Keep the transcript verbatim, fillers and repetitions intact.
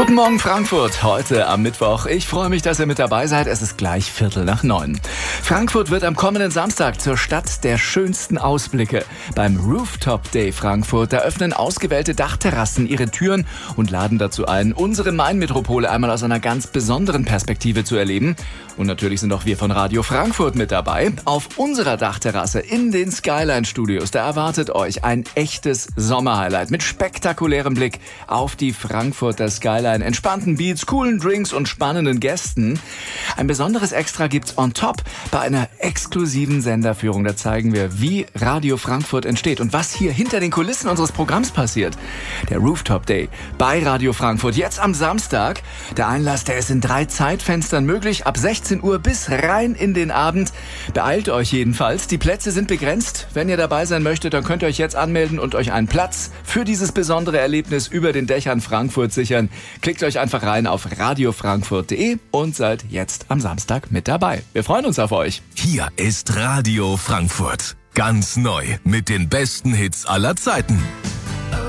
Guten Morgen Frankfurt, heute am Mittwoch. Ich freue mich, dass ihr mit dabei seid. Es ist gleich Viertel nach neun. Frankfurt wird am kommenden Samstag zur Stadt der schönsten Ausblicke. Beim Rooftop Day Frankfurt, da öffnen ausgewählte Dachterrassen ihre Türen und laden dazu ein, unsere Main-Metropole einmal aus einer ganz besonderen Perspektive zu erleben. Und natürlich sind auch wir von Radio Frankfurt mit dabei. Auf unserer Dachterrasse in den Skyline Studios, da erwartet euch ein echtes Sommerhighlight mit spektakulärem Blick auf die Frankfurter Skyline, entspannten Beats, coolen Drinks und spannenden Gästen. Ein besonderes Extra gibt's on top bei einer exklusiven Senderführung. Da zeigen wir, wie Radio Frankfurt entsteht und was hier hinter den Kulissen unseres Programms passiert. Der Rooftop Day bei Radio Frankfurt, jetzt am Samstag. Der Einlass, der ist in drei Zeitfenstern möglich, ab sechzehn Uhr bis rein in den Abend. Beeilt euch jedenfalls, die Plätze sind begrenzt. Wenn ihr dabei sein möchtet, dann könnt ihr euch jetzt anmelden und euch einen Platz für dieses besondere Erlebnis über den Dächern Frankfurt sichern. Klickt euch einfach rein auf radio frankfurt punkt de und seid jetzt am Samstag mit dabei. Wir freuen uns auf euch. Hier ist Radio Frankfurt. Ganz neu mit den besten Hits aller Zeiten.